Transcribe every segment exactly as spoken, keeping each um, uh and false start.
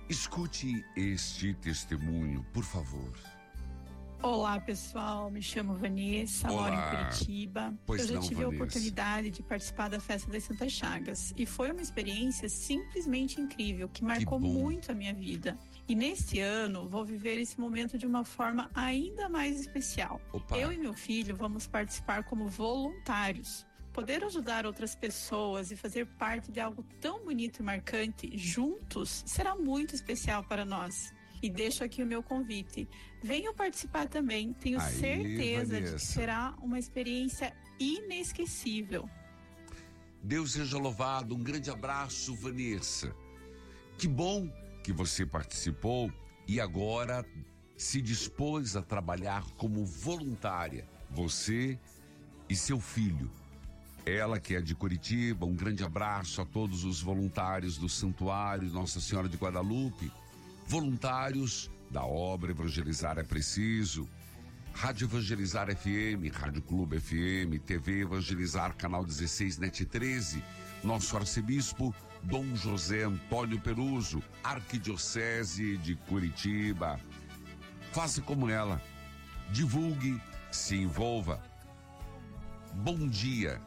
Escute este testemunho, por favor. Olá, pessoal. Me chamo Vanessa, Olá. moro em Curitiba. Pois Eu já não, tive Vanessa. a oportunidade de participar da Festa das Santas Chagas e foi uma experiência simplesmente incrível que marcou bom. muito a minha vida. E neste ano vou viver esse momento de uma forma ainda mais especial. Opa. Eu e meu filho vamos participar como voluntários. Poder ajudar outras pessoas e fazer parte de algo tão bonito e marcante juntos será muito especial para nós. E deixo aqui o meu convite. Venham participar também. Tenho Aí, certeza Vanessa. de que será uma experiência inesquecível. Deus seja louvado. Um grande abraço, Vanessa. Que bom que você participou e agora se dispôs a trabalhar como voluntária. Você e seu filho. Ela que é de Curitiba, um grande abraço a todos os voluntários do Santuário Nossa Senhora de Guadalupe, voluntários da obra Evangelizar é Preciso, Rádio Evangelizar F M, Rádio Clube F M, T V Evangelizar, Canal dezesseis, Net treze, nosso arcebispo Dom José Antônio Peruso, Arquidiocese de Curitiba. Faça como ela, divulgue, se envolva. Bom dia.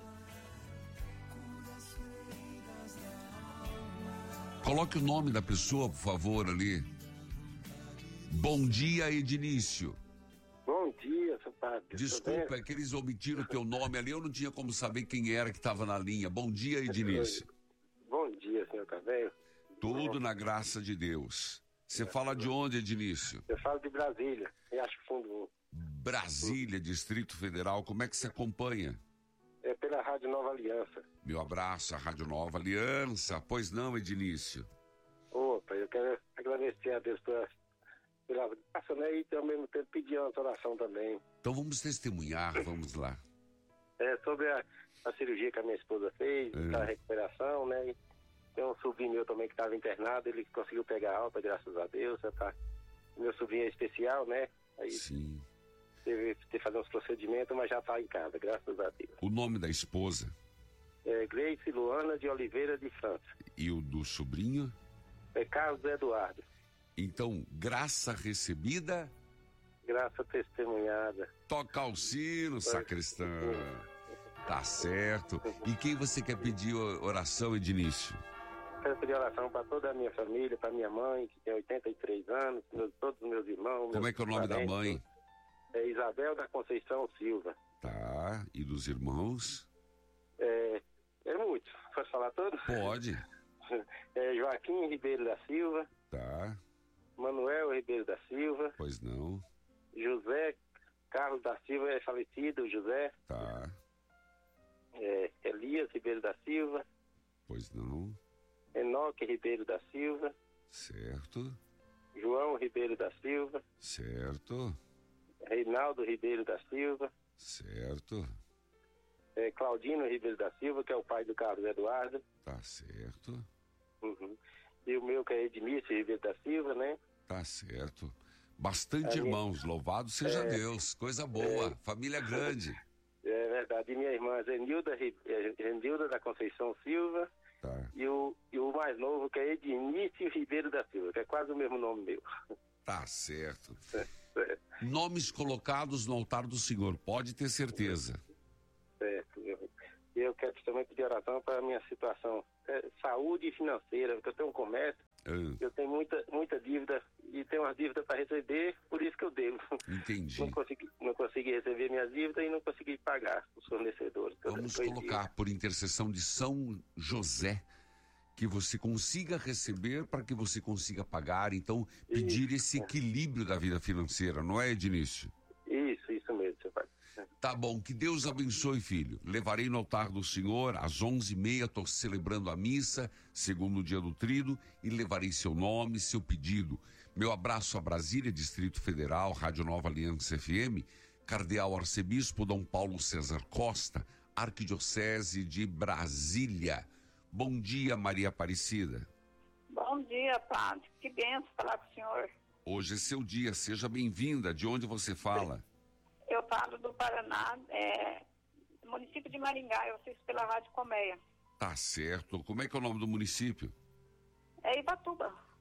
Coloque o nome da pessoa, por favor, ali. Bom dia, Edinício. Bom dia, seu padre. Desculpa, é que eles omitiram o teu nome ali, eu não tinha como saber quem era que estava na linha. Bom dia, Edinício. Bom dia, senhor Cabello. Tudo na graça de Deus. Você fala de onde, Edinício? Eu falo de Brasília, eu acho fundo. Brasília, Distrito Federal. Como é que você acompanha? É pela Rádio Nova Aliança. Meu abraço à Rádio Nova Aliança. Pois não, Edinício? Opa, eu quero agradecer a Deus pela, pela graça, né? E ao mesmo tempo pedir uma oração também. Então vamos testemunhar, vamos lá. É sobre a, a cirurgia que a minha esposa fez, É. a recuperação, né? E tem um sobrinho meu também que estava internado, ele conseguiu pegar alta, graças a Deus. Já tá. Meu sobrinho é especial, né? Aí Sim. teve que fazer uns procedimentos, mas já está em casa, graças a Deus. O nome da esposa É Gleice Luana de Oliveira de França. e o do sobrinho? É Carlos Eduardo. Então, graça recebida, Graça testemunhada. toca o sino, sacristão. Tá certo. E quem você quer pedir oração, Edinício? Quero pedir oração para toda a minha família, para minha mãe, que tem oitenta e três anos, meus, todos os meus irmãos. Como meus é que é o nome da parentes. mãe? É Isabel da Conceição Silva. Tá. E dos irmãos? É, é muito. Posso falar todos? Pode. É Joaquim Ribeiro da Silva, Tá. Manuel Ribeiro da Silva, Pois não. José Carlos da Silva é falecido, José, Tá. é, Elias Ribeiro da Silva, Pois não. Enoque Ribeiro da Silva, Certo. João Ribeiro da Silva, Certo. Reinaldo Ribeiro da Silva, Certo. é, Claudino Ribeiro da Silva, que é o pai do Carlos Eduardo, Tá certo. uhum. E o meu que é Edmício Ribeiro da Silva, né? Tá certo. Bastante A minha- irmãos, louvado seja Deus. Coisa boa, família grande. É verdade. E minha irmã Zenilda, Ri- é, Zenilda da Conceição Silva Tá. e o, e o mais novo que é Edmício Ribeiro da Silva, que é quase o mesmo nome meu. Tá certo. É, Nomes colocados no altar do Senhor, pode ter certeza. certo. Eu, eu quero também pedir oração para a minha situação é, saúde financeira, porque eu tenho um comércio, Ah, eu tenho muita, muita dívida e tenho umas dívidas para receber, por isso que eu devo. entendi. Não consegui, não consegui receber minhas dívidas e não consegui pagar os fornecedores. que eu Vamos depois colocar por intercessão de São José que você consiga receber para que você consiga pagar, então pedir esse equilíbrio da vida financeira, não é, Edinício? Isso, isso mesmo, seu pai. Tá bom, que Deus abençoe, filho. Levarei no altar do Senhor às onze e meia, estou celebrando a missa, segundo o dia do trido, e levarei seu nome, seu pedido. Meu abraço a Brasília, Distrito Federal, Rádio Nova Aliança F M, Cardeal Arcebispo Dom Paulo César Costa, Arquidiocese de Brasília. Bom dia, Maria Aparecida. Bom dia, padre. Que benção falar com o senhor. Hoje é seu dia, seja bem-vinda. De onde você fala? Eu falo do Paraná, é, município de Maringá, eu assisto pela Rádio Colmeia. Tá certo. Como é que é o nome do município? É Ibatuba.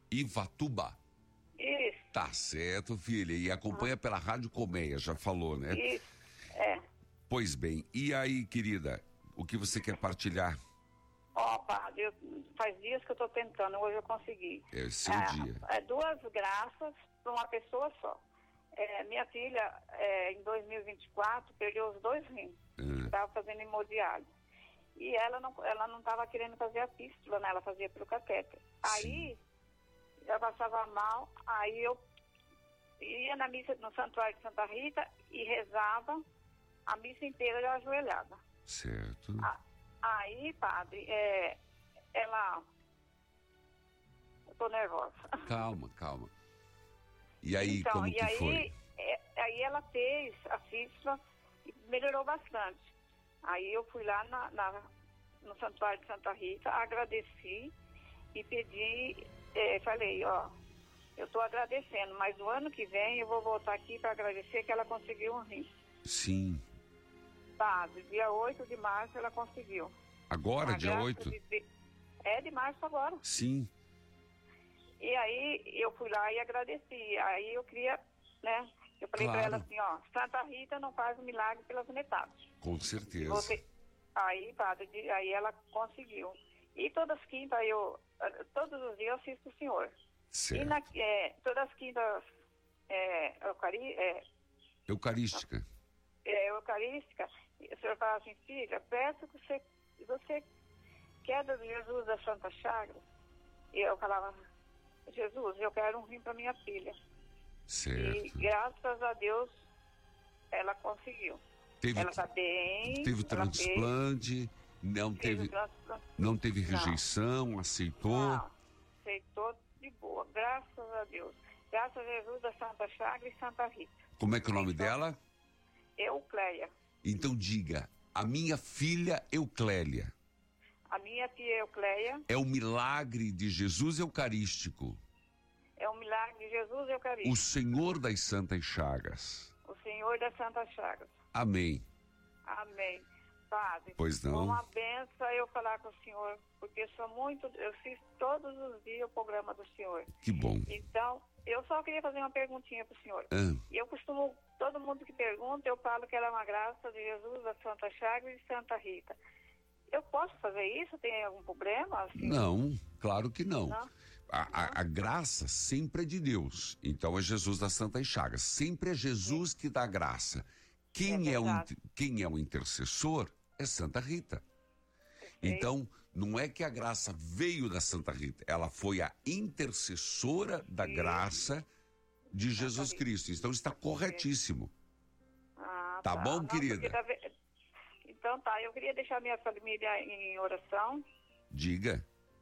Ivatuba. Isso. Tá certo, filha. E acompanha pela Rádio Colmeia, já falou, né? Isso. É. Pois bem. E aí, querida, o que você quer partilhar? Ó, oh, padre, eu, faz dias que eu tô tentando, hoje eu consegui. É o seu é, dia. É duas graças para uma pessoa só. É, minha filha, é, em dois mil e vinte e quatro, perdeu os dois rins. Estava Ah, fazendo hemodiálise. E ela não ela não estava querendo fazer a fístula, né? Ela fazia pelo catéter. Aí, ela passava mal, aí eu ia na missa no Santuário de Santa Rita e rezava a missa inteira já ajoelhada. certo. A- Aí, padre, é, ela... Eu tô nervosa. Calma, calma. E aí, então, como e que aí, foi? é, aí ela fez a fístula e melhorou bastante. Aí eu fui lá na, na- no Santuário de Santa Rita, agradeci e pedi, é, falei, ó, eu estou agradecendo, mas no ano que vem eu vou voltar aqui para agradecer que ela conseguiu um rim. Sim. Padre, dia oito de março ela conseguiu. Agora, A dia graça oito? de Deus- É de março agora. Sim. E aí eu fui lá e agradeci. Aí eu queria, né? Eu falei Claro. para ela assim, ó, Santa Rita não faz o milagre pelas metades. Com certeza. Você... Aí, padre, de- aí ela conseguiu. E todas as quintas eu, todos os dias eu assisto o senhor. E Certo. na, é, todas as quintas é, eucari, é, Eucarística. é, eucarística, o senhor fala assim, filha, peço que você, você quer de Jesus da Santa Chagas? E eu falava, Jesus, eu quero um rim para minha filha. E Certo. graças a Deus ela conseguiu. Teve, Ela está bem. teve ela transplante, não fez, fez teve, o transplante. não teve Não. rejeição, aceitou. Não, aceitou de boa, graças a Deus. Graças a Jesus da Santa Chaga e Santa Rita. Como é que é o nome Então, dela? Eucléia. Então diga, a minha filha Euclélia A minha tia Eucléia é o milagre de Jesus Eucarístico, é um milagre de Jesus Eucarístico. o Senhor das Santas Chagas. O Senhor da Santa Chagas. Amém. Amém. Padre, Pois não. uma benção eu falar com o senhor, porque eu sou muito, eu fiz todos os dias o programa do senhor. Que bom. Então, eu só queria fazer uma perguntinha para o senhor. Ah, E eu costumo, todo mundo que pergunta, eu falo que ela é uma graça de Jesus, da Santa Chagas e de Santa Rita. Eu posso fazer isso? Tem algum problema? Assim? não, claro que não. Não? A, a- a graça sempre é de Deus. Então é Jesus das Santas Chagas. Sempre é Jesus que dá graça. Quem É é, o, verdade. inter- quem é o intercessor é Santa Rita. Perfeito. Então, não é que a graça veio da Santa Rita, ela foi a intercessora da Isso. graça de Jesus Rita. Cristo. Então está corretíssimo. Ah, Tá bom, Não, querida? porque tá ve- Então tá, eu queria deixar minha família em oração. Diga,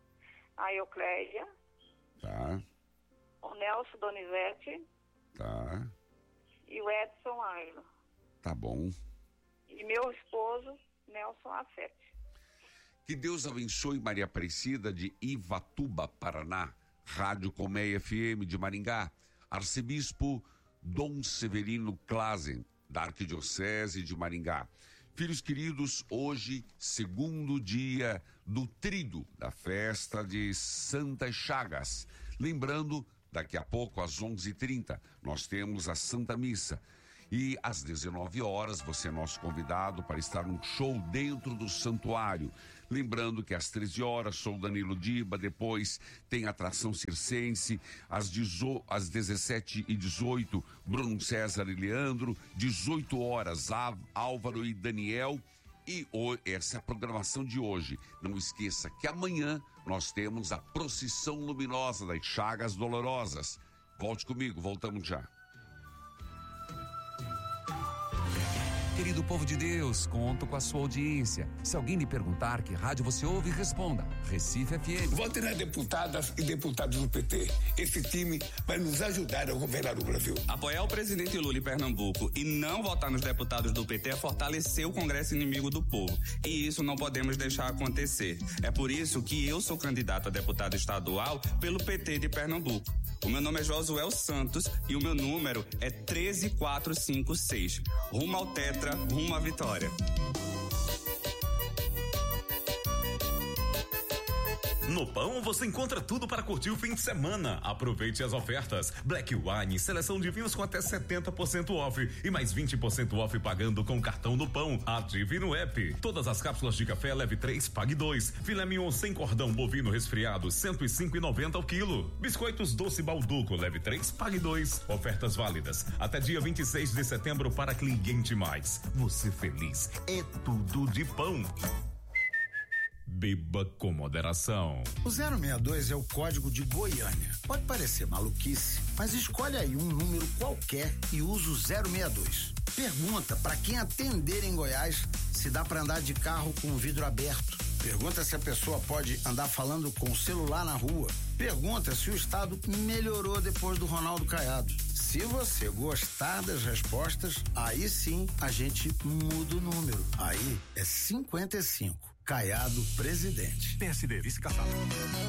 A Eucléia, tá, o Nelson Donizete tá, e o Edson Ailo. tá bom. E meu esposo, Nelson Afete. Que Deus abençoe Maria Aparecida de Ivatuba, Paraná, Rádio Colmeia F M de Maringá, Arcebispo Dom Severino Klazen, da Arquidiocese de Maringá. Filhos queridos, hoje, segundo dia do tríduo da festa de Santas Chagas. Lembrando, daqui a pouco, às onze e trinta, nós temos a Santa Missa. E às dezenove horas, você é nosso convidado para estar num show dentro do santuário. Lembrando que às treze horas, show Danilo Diba, depois tem atração circense, às, dezo... às dezessete e dezoito, Bruno César e Leandro, dezoito horas, Álvaro e Daniel. E o... essa é a programação de hoje. Não esqueça que amanhã nós temos a procissão luminosa das Chagas Dolorosas. Volte comigo, voltamos já. Querido povo de Deus, conto com a sua audiência. Se alguém lhe perguntar que rádio você ouve, responda: Recife F M. Vote nas deputadas e deputados do P T. Esse time vai nos ajudar a governar o Brasil. Apoiar o presidente Lula em Pernambuco e não votar nos deputados do P T é fortalecer o Congresso inimigo do povo. E isso não podemos deixar acontecer. É por isso que eu sou candidato a deputado estadual pelo P T de Pernambuco. O meu nome é Josuel Santos e o meu número é treze mil quatrocentos e cinquenta e seis. Rumo ao Tetra, rumo à vitória. No Pão você encontra tudo para curtir o fim de semana. Aproveite as ofertas. Black Wine, seleção de vinhos com até setenta por cento off e mais vinte por cento off pagando com o cartão do Pão. Ative no app. Todas as cápsulas de café leve três, pague dois. Filé mignon sem cordão bovino resfriado cento e cinco e noventa ao quilo. Biscoitos doce Balduco leve três, pague dois. Ofertas válidas até dia vinte e seis de setembro para cliente mais. Você feliz é tudo de Pão. Beba com moderação. O zero seis dois é o código de Goiânia. Pode parecer maluquice, mas escolhe aí um número qualquer e usa o zero seis dois. Pergunta para quem atender em Goiás se dá para andar de carro com o vidro aberto. Pergunta se a pessoa pode andar falando com o celular na rua. Pergunta se o estado melhorou depois do Ronaldo Caiado. Se você gostar das respostas, aí sim a gente muda o número. Aí é cinquenta e cinco. Caiado presidente. P S D, vice-caçado.